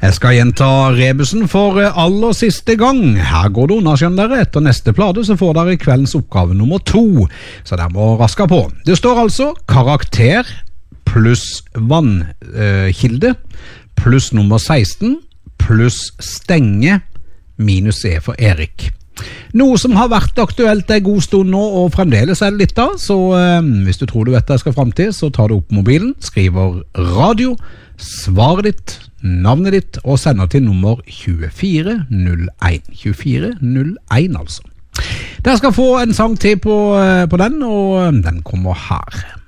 Jeg skal gjenta rebusen for aller siste gang. Her går det unna, skjønner dere. Etter neste plate så får dere kveldens oppgave nummer 2. Så dere må raske på. Det står altså karakter pluss vannkilde pluss nummer 16 pluss stenge minus E for Erik. Noe som har vært aktuelt en god stund nå, og fremdeles det litt da, så hvis du tror du vet det jeg skal frem til, så tar du opp mobilen, skriver radio, svaret ditt, navnet ditt, og sender til nummer 2401. 2401 altså. Dere skal få en sang til på den, og den kommer her.